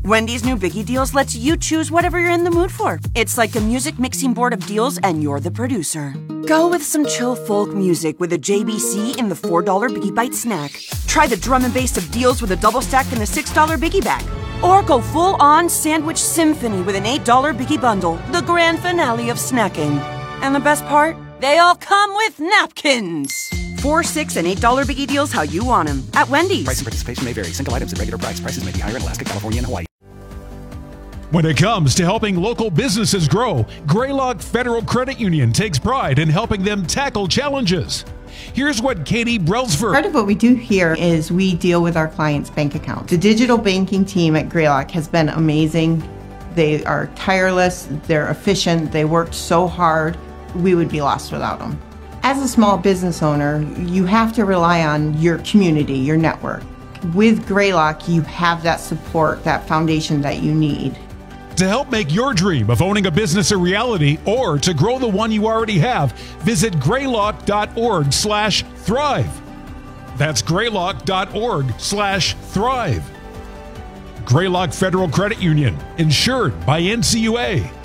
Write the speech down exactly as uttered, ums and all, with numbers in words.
Wendy's new Biggie Deals lets you choose whatever you're in the mood for. It's like a music mixing board of deals, and you're the producer. Go with some chill folk music with a J B C in the four dollar Biggie Bite snack. Try the drum and bass of deals with a double stack in the six dollar Biggie Bag. Or go full-on sandwich symphony with an eight dollar Biggie Bundle, the grand finale of snacking. And the best part? They all come with napkins. Four, six, and eight dollar Biggie Deals how you want them at Wendy's. Price and participation may vary. Single items at regular price. Prices may be higher in Alaska, California, and Hawaii. When it comes to helping local businesses grow, Greylock Federal Credit Union takes pride in helping them tackle challenges. Here's what Katie Brelsford. Part of what we do here is we deal with our clients' bank accounts. The digital banking team at Greylock has been amazing. They are tireless, they're efficient, they worked so hard, we would be lost without them. As a small business owner, you have to rely on your community, your network. With Greylock, you have that support, that foundation that you need. To help make your dream of owning a business a reality or to grow the one you already have, visit greylock.org slash thrive. That's greylock.org slash thrive. Greylock Federal Credit Union, insured by N C U A.